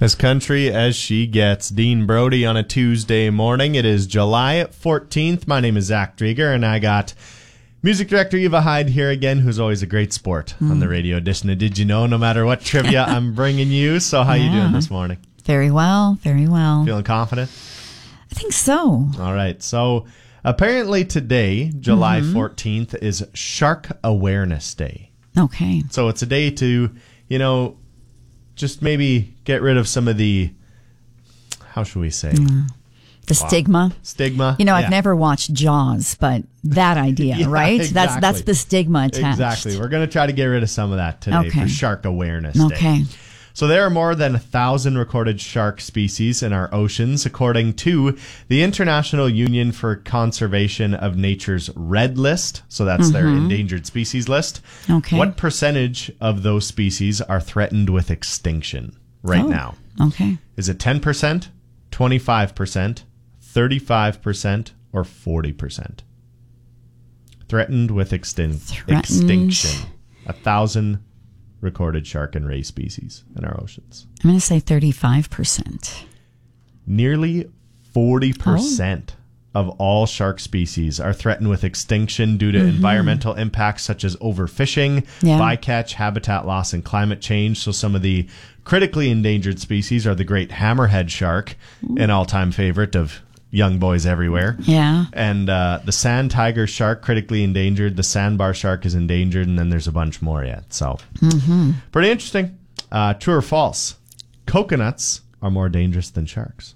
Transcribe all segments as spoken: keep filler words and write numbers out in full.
As country as she gets. Dean Brody on a Tuesday morning. It is July fourteenth. My name is Zach Drieger, and I got music director Eva Hyde here again, who's always a great sport mm. on the radio edition of Did You Know, no matter what trivia I'm bringing you. So how yeah. you doing this morning? Very well, very well. Feeling confident? I think so. All right. So apparently today, July mm-hmm. fourteenth, is Shark Awareness Day. Okay. So it's a day to, you know, just maybe get rid of some of the, how should we say? Mm. The wow. stigma. Stigma. You know, yeah. I've never watched Jaws, but that idea, yeah, right? Exactly. That's that's the stigma attached. Exactly. We're going to try to get rid of some of that today okay. for Shark Awareness Day. Okay. So there are more than a thousand recorded shark species in our oceans, according to the International Union for Conservation of Nature's Red List. So that's mm-hmm. their endangered species list. Okay. What percentage of those species are threatened with extinction right oh, now? Okay. Is it ten percent, twenty-five percent, thirty-five percent, or forty percent? Threatened with extin- Threatened. extinction. A thousand recorded shark and ray species in our oceans. I'm going to say thirty-five percent. Nearly forty percent oh. of all shark species are threatened with extinction due to mm-hmm. environmental impacts such as overfishing, yeah. bycatch, habitat loss, and climate change. So some of the critically endangered species are the great hammerhead shark, Ooh. an all-time favorite of young boys everywhere. Yeah. And uh, the sand tiger shark, critically endangered. The sandbar shark is endangered, and then there's a bunch more yet. So mm-hmm. pretty interesting. Uh, true or false? Coconuts are more dangerous than sharks.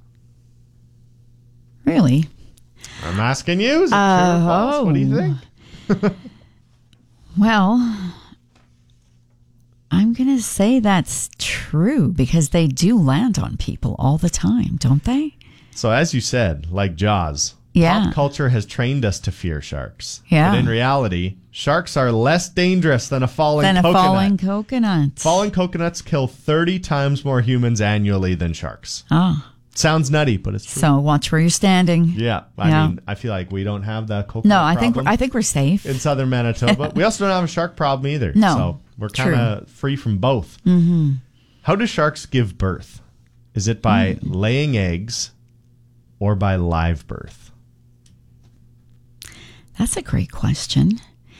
Really? I'm asking you. Is it uh, true or false? Oh. What do you think? Well, I'm going to say that's true because they do land on people all the time, don't they? So as you said, like Jaws, yeah. pop culture has trained us to fear sharks. Yeah. But in reality, sharks are less dangerous than a falling than coconut. Than a falling coconut. Falling coconuts kill thirty times more humans annually than sharks. Oh. Sounds nutty, but it's true. So watch where you're standing. Yeah. I yeah. mean, I feel like we don't have the coconut No, I problem think we're, I think we're safe. in southern Manitoba. We also don't have a shark problem either. No. So we're kind of free from both. Mm-hmm. How do sharks give birth? Is it by mm. laying eggs or by live birth? That's a great question.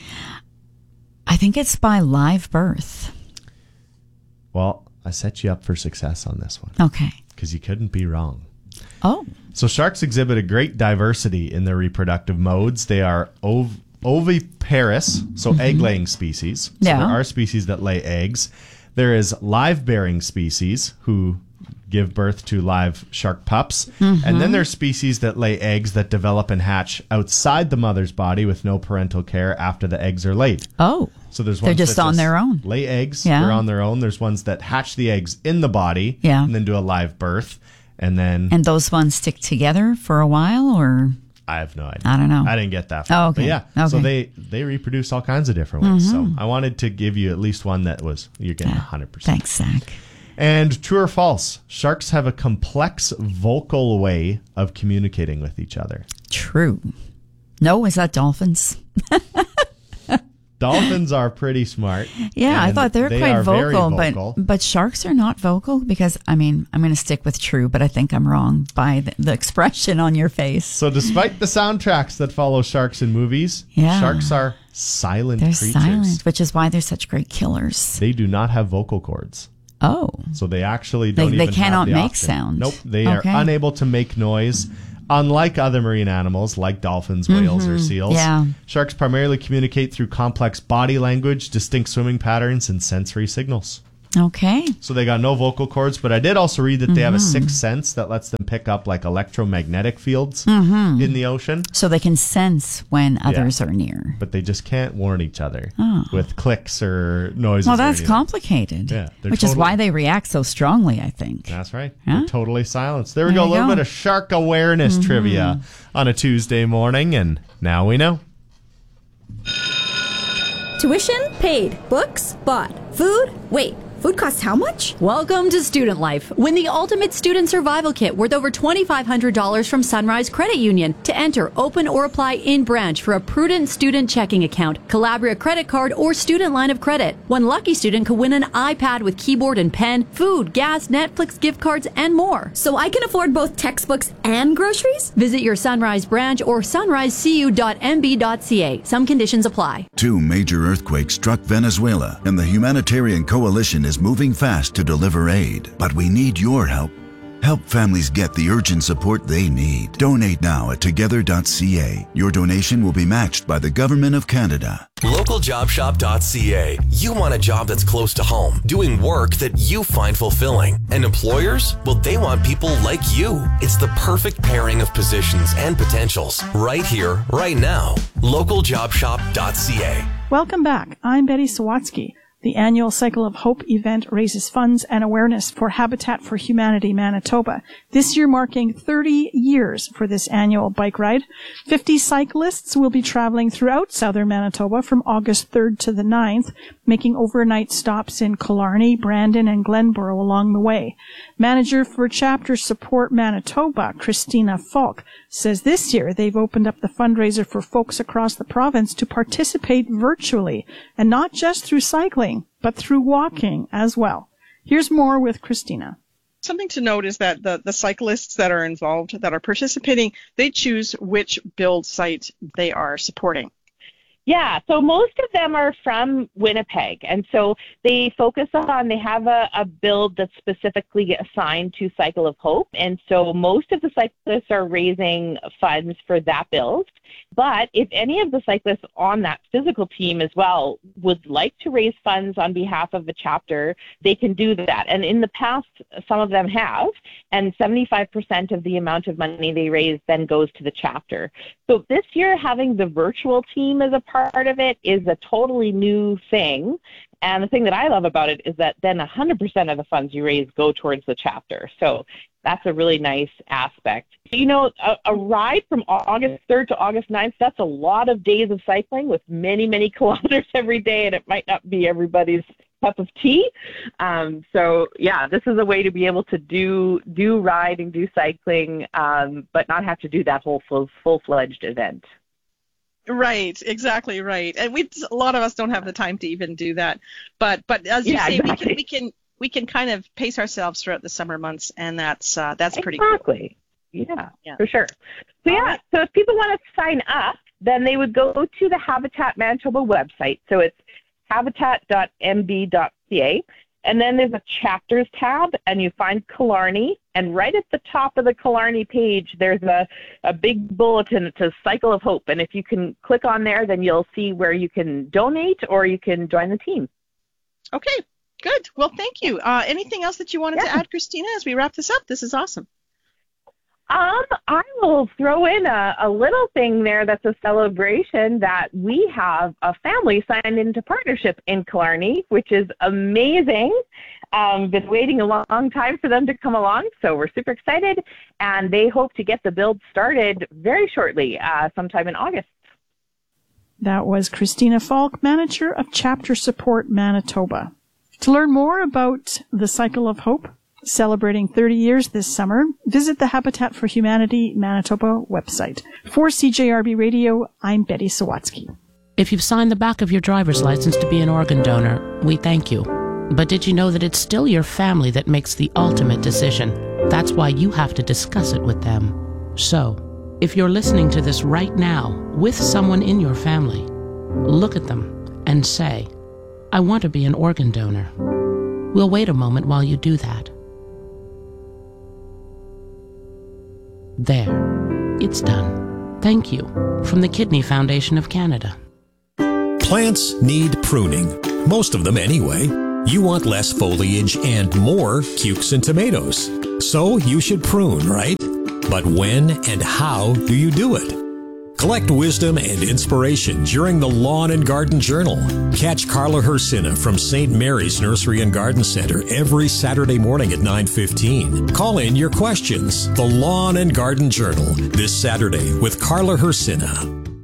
I think it's by live birth. Well, I set you up for success on this one. Okay. Because you couldn't be wrong. Oh. So sharks exhibit a great diversity in their reproductive modes. They are ov- oviparous, so mm-hmm. egg-laying species. So yeah. there are species that lay eggs. There is live-bearing species who give birth to live shark pups. Mm-hmm. And then there's species that lay eggs that develop and hatch outside the mother's body with no parental care after the eggs are laid. Oh. So there's They're ones just that on just their own. lay eggs. Yeah. They're on their own. There's ones that hatch the eggs in the body yeah. and then do a live birth. And then... And those ones stick together for a while, or... I have no idea. I don't know. I didn't get that far. Oh, okay. But yeah. Okay. So they, they reproduce all kinds of different ways. Mm-hmm. So I wanted to give you at least one that was, you're getting yeah. one hundred percent. Thanks, Zach. And true or false, sharks have a complex vocal way of communicating with each other. True. No, is that dolphins? Dolphins are pretty smart. Yeah, I thought they're they quite vocal, vocal, but but sharks are not vocal because, I mean, I'm going to stick with true, but I think I'm wrong by the, the expression on your face. So despite the soundtracks that follow sharks in movies, yeah. sharks are silent they're creatures. silent, which is why they're such great killers. They do not have vocal cords. Oh. So they actually don't they, even they cannot have the make option. sound. Nope. They okay. are unable to make noise. Unlike other marine animals like dolphins, whales, mm-hmm. or seals, yeah. sharks primarily communicate through complex body language, distinct swimming patterns, and sensory signals. Okay. So they got no vocal cords, but I did also read that they mm-hmm. have a sixth sense that lets them pick up like electromagnetic fields mm-hmm. in the ocean. So they can sense when others yeah. are near. But they just can't warn each other oh. with clicks or noises. Well, that's or anything. complicated. Yeah, which totally, is why they react so strongly, I think. That's right. Huh? They're totally silenced. There we there go. A little go. bit of shark awareness mm-hmm. trivia on a Tuesday morning, and now we know. Tuition paid. Books bought. Food? Wait. Food costs how much? Welcome to Student Life. Win the Ultimate Student Survival Kit worth over twenty-five hundred dollars from Sunrise Credit Union. To enter, open or apply in branch for a prudent student checking account, Calabria credit card, or student line of credit. One lucky student could win an iPad with keyboard and pen, food, gas, Netflix gift cards, and more. So I can afford both textbooks and groceries? Visit your Sunrise branch or sunrise c u dot m b dot c a. Some conditions apply. Two major earthquakes struck Venezuela, and the humanitarian coalition is moving fast to deliver aid. But we need your help. Help families get the urgent support they need. Donate now at together dot c a. Your donation will be matched by the Government of Canada. local job shop dot c a. You want a job that's close to home, doing work that you find fulfilling. And employers? Well, they want people like you. It's the perfect pairing of positions and potentials. Right here, right now. local job shop dot c a. Welcome back. I'm Betty Sawatsky. The annual Cycle of Hope event raises funds and awareness for Habitat for Humanity Manitoba, this year marking thirty years for this annual bike ride. fifty cyclists will be traveling throughout southern Manitoba from August third to the ninth, making overnight stops in Killarney, Brandon, and Glenborough along the way. Manager for Chapter Support Manitoba, Christina Falk, says this year they've opened up the fundraiser for folks across the province to participate virtually, and not just through cycling, but through walking as well. Here's more with Christina. Something to note is that the, the cyclists that are involved, that are participating, they choose which build site they are supporting. Yeah, so most of them are from Winnipeg, and so they focus on, they have a, a build that's specifically assigned to Cycle of Hope, and so most of the cyclists are raising funds for that build. But if any of the cyclists on that physical team as well would like to raise funds on behalf of a chapter, they can do that. And in the past, some of them have, and seventy-five percent of the amount of money they raise then goes to the chapter. So this year, having the virtual team as a part of it is a totally new thing. And the thing that I love about it is that then one hundred percent of the funds you raise go towards the chapter. So that's a really nice aspect. You know, a, a ride from August third to August ninth, that's a lot of days of cycling with many, many kilometers every day, and it might not be everybody's cup of tea. Um, so, yeah, this is a way to be able to do do ride and do cycling, um, but not have to do that whole full, full-fledged event. Right, exactly right. And we a lot of us don't have the time to even do that. But but as you yeah, say, exactly. we can we can we can kind of pace ourselves throughout the summer months, and that's uh, that's pretty exactly. cool. Yeah, yeah, for sure. So yeah, right. So if people want to sign up, then they would go to the Habitat Manitoba website. So it's habitat dot m b dot c a. And then there's a chapters tab, and you find Killarney. And right at the top of the Killarney page, there's a, a big bulletin that says Cycle of Hope. And if you can click on there, then you'll see where you can donate or you can join the team. Okay, good. Well, thank you. Uh, anything else that you wanted yeah. to add, Christina, as we wrap this up? This is awesome. Um, I will throw in a, a little thing there that's a celebration that we have a family signed into partnership in Killarney, which is amazing. Um, been waiting a long time for them to come along, so we're super excited, and they hope to get the build started very shortly, uh, sometime in August. That was Christina Falk, Manager of Chapter Support Manitoba. To learn more about the Cycle of Hope, celebrating thirty years this summer, visit the Habitat for Humanity Manitoba website. For C J R B Radio, I'm Betty Sawatsky. If you've signed the back of your driver's license to be an organ donor, we thank you. But did you know that it's still your family that makes the ultimate decision? That's why you have to discuss it with them. So, if you're listening to this right now with someone in your family, look at them and say, I want to be an organ donor. We'll wait a moment while you do that. There. It's done. Thank you. From the Kidney Foundation of Canada. Plants need pruning. Most of them anyway. You want less foliage and more cukes and tomatoes. So you should prune, right? But when and how do you do it? Collect wisdom and inspiration during the Lawn and Garden Journal. Catch Carla Hersina from Saint Mary's Nursery and Garden Center every Saturday morning at nine fifteen. Call in your questions. The Lawn and Garden Journal this Saturday with Carla Hersina.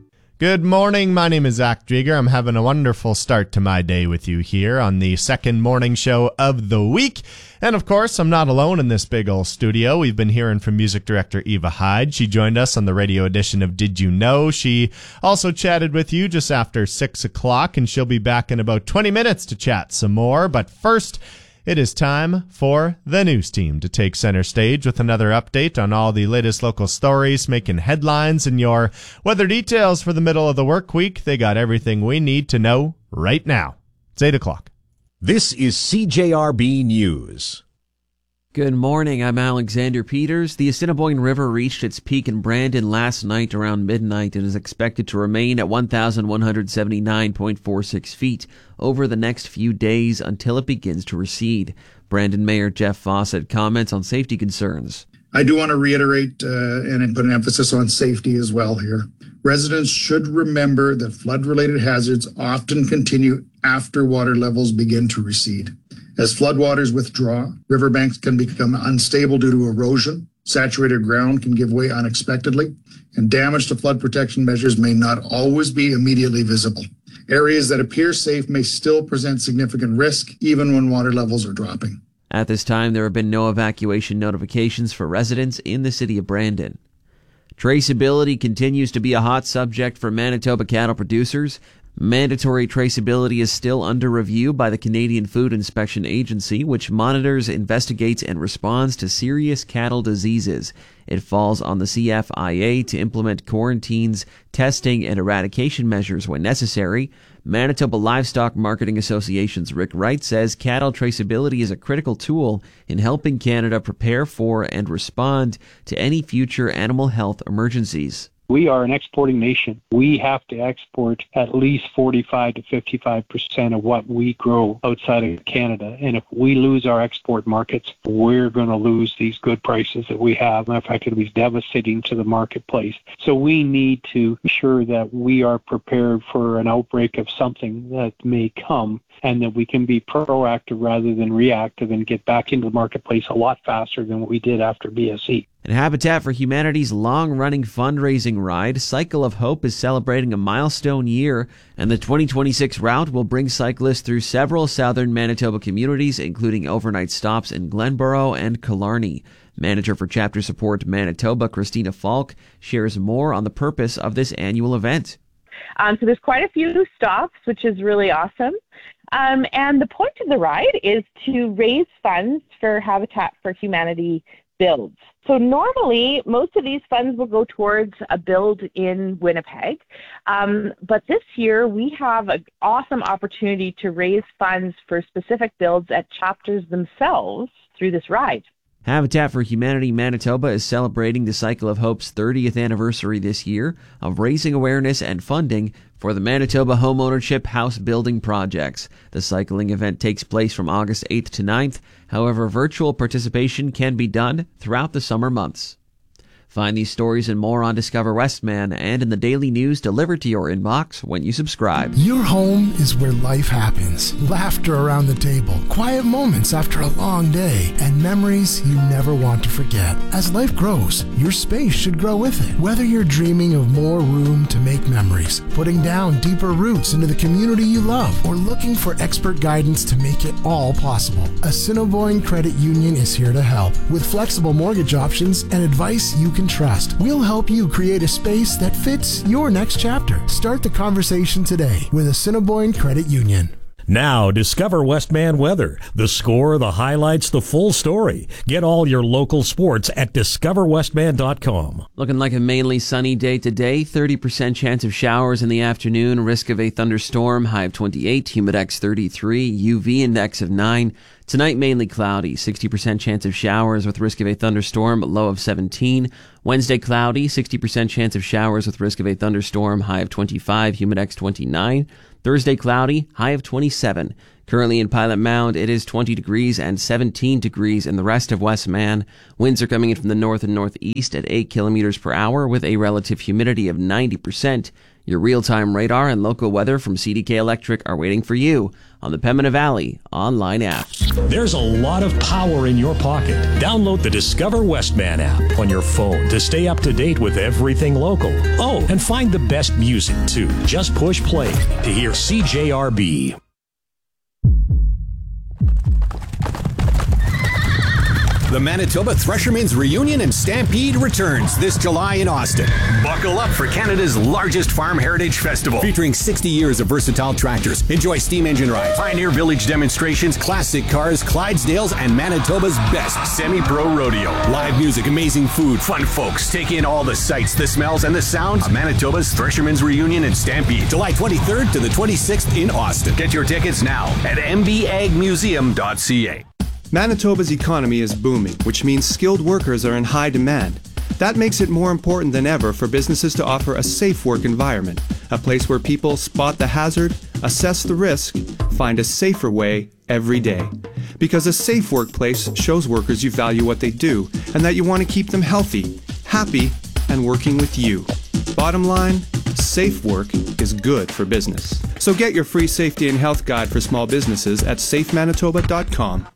Good morning. My name is Zach Drieger. I'm having a wonderful start to my day with you here on the second morning show of the week. And of course, I'm not alone in this big old studio. We've been hearing from music director Eva Hyde. She joined us on the radio edition of Did You Know? She also chatted with you just after six o'clock, and she'll be back in about twenty minutes to chat some more. But first, it is time for the news team to take center stage with another update on all the latest local stories making headlines and your weather details for the middle of the work week. They got everything we need to know right now. It's eight o'clock. This is C J R B News. Good morning, I'm Alexander Peters. The Assiniboine River reached its peak in Brandon last night around midnight and is expected to remain at one thousand one hundred seventy-nine point four six feet over the next few days until it begins to recede. Brandon Mayor Jeff Fawcett comments on safety concerns. I do want to reiterate uh, and put an emphasis on safety as well here. Residents should remember that flood-related hazards often continue after water levels begin to recede. As floodwaters withdraw, riverbanks can become unstable due to erosion, saturated ground can give way unexpectedly, and damage to flood protection measures may not always be immediately visible. Areas that appear safe may still present significant risk even when water levels are dropping. At this time, there have been no evacuation notifications for residents in the city of Brandon. Traceability continues to be a hot subject for Manitoba cattle producers. Mandatory traceability is still under review by the Canadian Food Inspection Agency, which monitors, investigates, and responds to serious cattle diseases. It falls on the C F I A to implement quarantines, testing, and eradication measures when necessary. Manitoba Livestock Marketing Association's Rick Wright says cattle traceability is a critical tool in helping Canada prepare for and respond to any future animal health emergencies. We are an exporting nation. We have to export at least forty-five to fifty-five percent of what we grow outside of Canada. And if we lose our export markets, we're going to lose these good prices that we have. In fact, it'll be devastating to the marketplace. So we need to ensure that we are prepared for an outbreak of something that may come, and that we can be proactive rather than reactive and get back into the marketplace a lot faster than what we did after B S E. And Habitat for Humanity's long-running fundraising ride, Cycle of Hope, is celebrating a milestone year, and the twenty twenty-six route will bring cyclists through several southern Manitoba communities, including overnight stops in Glenborough and Killarney. Manager for Chapter Support Manitoba, Christina Falk, shares more on the purpose of this annual event. Um, so there's quite a few stops, which is really awesome. Um, and the point of the ride is to raise funds for Habitat for Humanity builds. So normally, most of these funds will go towards a build in Winnipeg. Um, but this year, we have an awesome opportunity to raise funds for specific builds at chapters themselves through this ride. Habitat for Humanity Manitoba is celebrating the Cycle of Hope's thirtieth anniversary this year of raising awareness and funding for the Manitoba Homeownership House Building Projects. The cycling event takes place from August eighth to ninth. However, virtual participation can be done throughout the summer months. Find these stories and more on Discover Westman and in the daily news delivered to your inbox when you subscribe. Your home is where life happens. Laughter around the table, quiet moments after a long day, and memories you never want to forget. As life grows, your space should grow with it. Whether you're dreaming of more room to make memories, putting down deeper roots into the community you love, or looking for expert guidance to make it all possible, Assiniboine Credit Union is here to help. With flexible mortgage options and advice you can trust, we'll help you create a space that fits your next chapter. Start the conversation today with Assiniboine Credit Union. Now, discover Westman Weather. The score, the highlights, the full story. Get all your local sports at discover westman dot com. Looking like a mainly sunny day today. thirty percent chance of showers in the afternoon. Risk of a thunderstorm. High of twenty-eight. Humidex thirty-three. U V index of nine. Tonight, mainly cloudy. sixty percent chance of showers with risk of a thunderstorm. Low of seventeen. Wednesday, cloudy. sixty percent chance of showers with risk of a thunderstorm. High of twenty-five. Humidex twenty-nine. Thursday, cloudy, high of twenty-seven. Currently in Pilot Mound, it is twenty degrees and seventeen degrees in the rest of Westman. Winds are coming in from the north and northeast at eight kilometers per hour with a relative humidity of ninety percent. Your real-time radar and local weather from C D K Electric are waiting for you on the Pembina Valley online app. There's a lot of power in your pocket. Download the Discover Westman app on your phone to stay up to date with everything local. Oh, and find the best music, too. Just push play to hear C J R B. The Manitoba Threshermen's Reunion and Stampede returns this July in Austin. Buckle up for Canada's largest farm heritage festival. Featuring sixty years of versatile tractors. Enjoy steam engine rides, Pioneer Village demonstrations, classic cars, Clydesdales, and Manitoba's best semi-pro rodeo. Live music, amazing food, fun folks. Take in all the sights, the smells, and the sounds of Manitoba's Threshermen's Reunion and Stampede. July twenty-third to the twenty-sixth in Austin. Get your tickets now at m b ag museum dot c a. Manitoba's economy is booming, which means skilled workers are in high demand. That makes it more important than ever for businesses to offer a safe work environment, a place where people spot the hazard, assess the risk, find a safer way every day. Because a safe workplace shows workers you value what they do and that you want to keep them healthy, happy, and working with you. Bottom line, safe work is good for business. So get your free safety and health guide for small businesses at safe manitoba dot com.